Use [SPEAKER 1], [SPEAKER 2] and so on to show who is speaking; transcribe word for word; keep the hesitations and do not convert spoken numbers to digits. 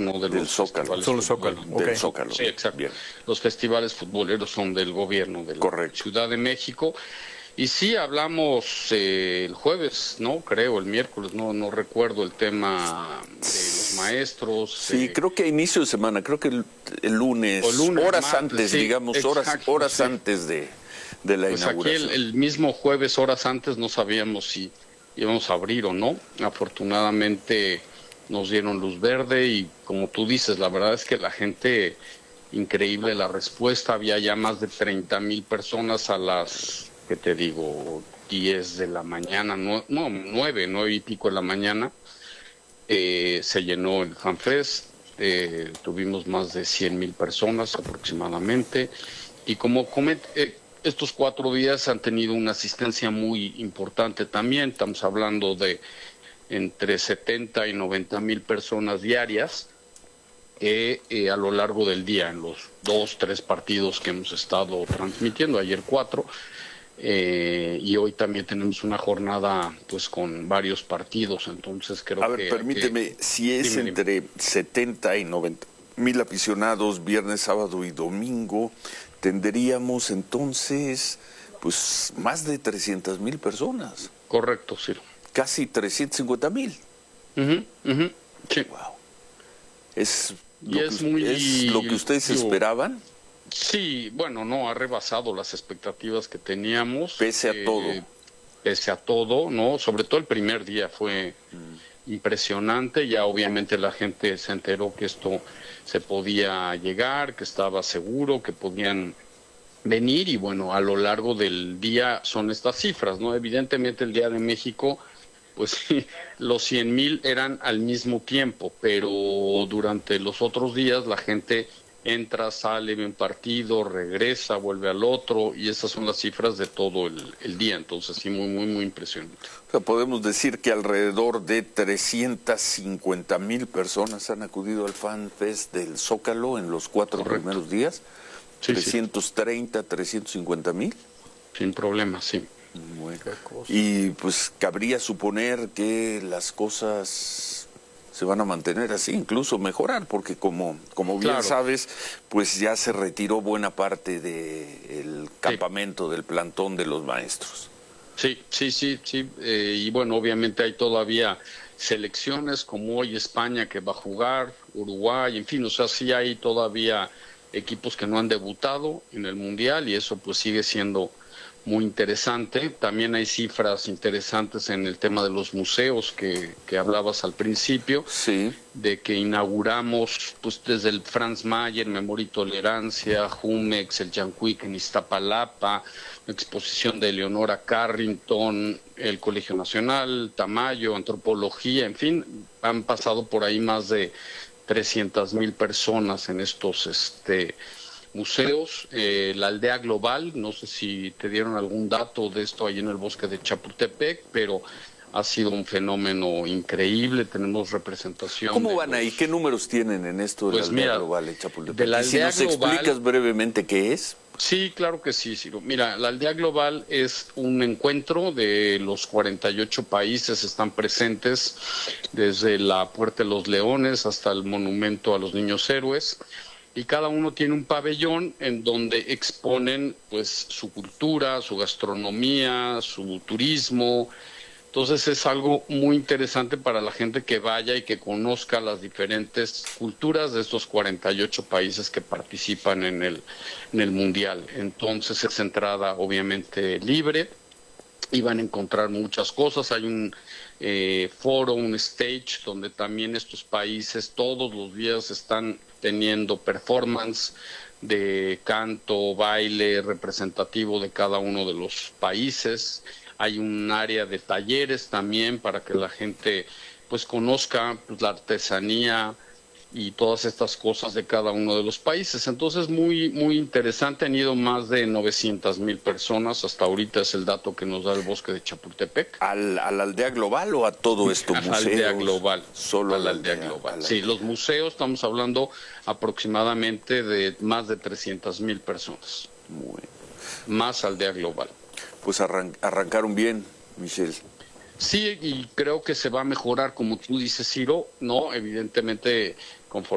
[SPEAKER 1] gobierno de
[SPEAKER 2] del
[SPEAKER 1] los
[SPEAKER 2] Zócalo.
[SPEAKER 1] festivales
[SPEAKER 3] Solo Zócalo.
[SPEAKER 1] futboleros.
[SPEAKER 2] Del Zócalo.
[SPEAKER 1] Sí, exacto.
[SPEAKER 2] Bien.
[SPEAKER 1] Los festivales futboleros son del gobierno de la
[SPEAKER 2] Correcto.
[SPEAKER 1] Ciudad de México. Y sí, hablamos eh, el jueves, ¿no? Creo, el miércoles, no no recuerdo el tema de los maestros.
[SPEAKER 2] Sí,
[SPEAKER 1] eh,
[SPEAKER 2] creo que a inicio de semana, creo que el, el lunes,
[SPEAKER 1] O lunes,
[SPEAKER 2] horas
[SPEAKER 1] martes,
[SPEAKER 2] antes,
[SPEAKER 1] sí,
[SPEAKER 2] digamos, horas,
[SPEAKER 1] exacto,
[SPEAKER 2] horas
[SPEAKER 1] sí.
[SPEAKER 2] antes de, de la
[SPEAKER 1] Pues aquí
[SPEAKER 2] inauguración.
[SPEAKER 1] el, el mismo jueves, horas antes, no sabíamos si íbamos a abrir o no. Afortunadamente nos dieron luz verde y como tú dices, la verdad es que la gente, increíble la respuesta, había ya más de treinta mil personas a las, ¿qué te digo?, diez de la mañana, no, no nueve, nueve y pico de la mañana. Eh, se llenó el FanFest, eh, tuvimos más de cien mil personas aproximadamente y como comet, eh, estos cuatro días han tenido una asistencia muy importante también, estamos hablando de entre setenta y noventa mil personas diarias eh, eh, a lo largo del día en los dos, tres partidos que hemos estado transmitiendo, ayer cuatro. Eh, y hoy también tenemos una jornada pues con varios partidos, entonces creo
[SPEAKER 2] A ver,
[SPEAKER 1] que...
[SPEAKER 2] permíteme,
[SPEAKER 1] que,
[SPEAKER 2] si es
[SPEAKER 1] dime,
[SPEAKER 2] entre
[SPEAKER 1] dime.
[SPEAKER 2] setenta y noventa mil aficionados, viernes, sábado y domingo, tendríamos entonces pues más de trescientas mil personas,
[SPEAKER 1] Correcto, Ciro.
[SPEAKER 2] casi trescientos cincuenta mil.
[SPEAKER 1] Uh-huh, uh-huh, sí.
[SPEAKER 2] Wow. ¿Es
[SPEAKER 1] Y
[SPEAKER 2] lo,
[SPEAKER 1] es
[SPEAKER 2] que,
[SPEAKER 1] muy-
[SPEAKER 2] ¿Es lo que ustedes
[SPEAKER 1] digo,
[SPEAKER 2] esperaban?
[SPEAKER 1] Sí, bueno, no, ha rebasado las expectativas que teníamos.
[SPEAKER 2] Pese a
[SPEAKER 1] eh,
[SPEAKER 2] todo.
[SPEAKER 1] Pese a todo, ¿no? Sobre todo el primer día fue mm. impresionante. Ya obviamente la gente se enteró que esto se podía llegar, que estaba seguro, que podían venir y bueno, a lo largo del día son estas cifras, ¿no? Evidentemente el Día de México, pues sí, los cien mil eran al mismo tiempo, pero durante los otros días la gente entra, sale, ve un partido, regresa, vuelve al otro, y esas son las cifras de todo el, el día, entonces sí, muy, muy, muy impresionante.
[SPEAKER 2] O sea, podemos decir que alrededor de trescientas cincuenta mil personas han acudido al Fan Fest del Zócalo en los cuatro
[SPEAKER 1] Correcto.
[SPEAKER 2] primeros días.
[SPEAKER 1] Sí,
[SPEAKER 2] trescientos treinta, trescientos cincuenta mil.
[SPEAKER 1] Sin problema, sí.
[SPEAKER 2] Bueno. Y pues cabría suponer que las cosas se van a mantener así, incluso mejorar, porque como, como bien
[SPEAKER 1] Claro.
[SPEAKER 2] sabes, pues ya se retiró buena parte del campamento, del plantón de los maestros.
[SPEAKER 1] Sí, sí, sí, sí. Eh, y bueno, obviamente hay todavía selecciones como hoy España que va a jugar, Uruguay, en fin, o sea, sí hay todavía equipos que no han debutado en el Mundial y eso pues sigue siendo muy interesante. También hay cifras interesantes en el tema de los museos que, que hablabas al principio,
[SPEAKER 2] Sí.
[SPEAKER 1] de que inauguramos pues desde el Franz Mayer, Memoria y Tolerancia, Jumex, el Yanquic en Iztapalapa, la exposición de Eleonora Carrington, el Colegio Nacional, Tamayo, Antropología, en fin, han pasado por ahí más de trescientas mil personas en estos este museos, eh, la aldea global, no sé si te dieron algún dato de esto ahí en el bosque de Chapultepec, pero ha sido un fenómeno increíble, tenemos representación.
[SPEAKER 2] ¿Cómo
[SPEAKER 1] de
[SPEAKER 2] van
[SPEAKER 1] los...
[SPEAKER 2] ahí? ¿Qué números tienen en esto de
[SPEAKER 1] Pues
[SPEAKER 2] la aldea
[SPEAKER 1] mira,
[SPEAKER 2] global de Chapultepec?
[SPEAKER 1] de la
[SPEAKER 2] Y si
[SPEAKER 1] aldea
[SPEAKER 2] nos
[SPEAKER 1] global...
[SPEAKER 2] explicas brevemente qué es.
[SPEAKER 1] Sí, claro que sí, Ciro. Mira, la aldea global es un encuentro de los cuarenta y ocho países, están presentes desde la Puerta de los Leones hasta el Monumento a los Niños Héroes, y cada uno tiene un pabellón en donde exponen pues su cultura, su gastronomía, su turismo. Entonces es algo muy interesante para la gente que vaya y que conozca las diferentes culturas de estos cuarenta y ocho países que participan en el, en el Mundial. Entonces es entrada obviamente libre y van a encontrar muchas cosas. Hay un eh, foro, un stage donde también estos países todos los días están teniendo performance de canto, baile representativo de cada uno de los países. Hay un área de talleres también para que la gente pues conozca pues, la artesanía y todas estas cosas de cada uno de los países. Entonces muy muy interesante, han ido más de novecientas mil personas, hasta ahorita es el dato que nos da el bosque de Chapultepec.
[SPEAKER 2] ¿Al, ¿A la aldea global o a todo esto?
[SPEAKER 1] A la
[SPEAKER 2] museos?
[SPEAKER 1] aldea global.
[SPEAKER 2] Solo
[SPEAKER 1] a la aldea, aldea global. Sí, los museos estamos hablando aproximadamente de más de trescientas mil personas.
[SPEAKER 2] Muy bien.
[SPEAKER 1] Más aldea global.
[SPEAKER 2] Pues arran arrancaron bien, Michelle.
[SPEAKER 1] Sí, y creo que se va a mejorar, como tú dices, Ciro, ¿no? Evidentemente, conforme